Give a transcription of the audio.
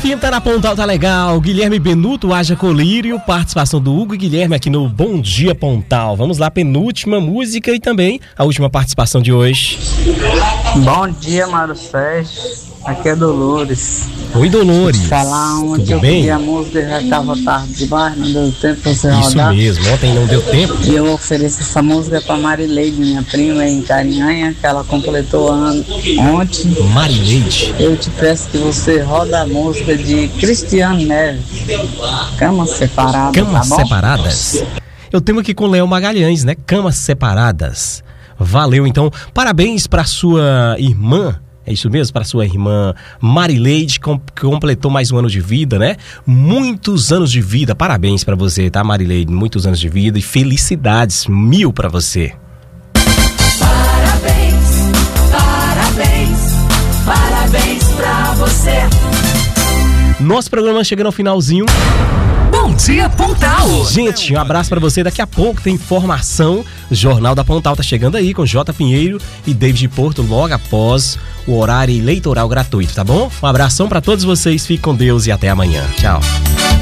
tempo tá na Pontal, tá legal. Guilherme Benuto, Haja Colírio, participação do Hugo e Guilherme aqui no Bom Dia Pontal. Vamos lá, penúltima música e também a última participação de hoje. Bom dia, Mário Sérgio. Aqui é Dolores. Oi, Dolores. Falar onde tudo eu bem? pedi a música já estava tarde demais, não deu tempo pra você Isso rodar. mesmo, ontem não deu tempo. E eu ofereço essa música pra Marileide, minha prima em Carinhanha, que ela completou ano ontem. Marileide. Eu te peço que você roda a música de Cristiano Neves, Camas Separadas, Camas tá bom? Separadas. Eu tenho aqui com o Léo Magalhães, né? Camas Separadas. Valeu, então. Parabéns pra sua irmã. É isso mesmo, para sua irmã Marileide, que completou mais um ano de vida, né? Muitos anos de vida. Parabéns para você, tá, Marileide? Muitos anos de vida e felicidades 1000 para você. Parabéns, parabéns, parabéns pra você. Nosso programa chegando ao finalzinho. Bom Dia Pontal. Gente, um abraço pra você. Daqui a pouco tem informação. O Jornal da Pontal tá chegando aí com J. Pinheiro e David Porto logo após o horário eleitoral gratuito, tá bom? Um abração pra todos vocês. Fiquem com Deus e até amanhã. Tchau.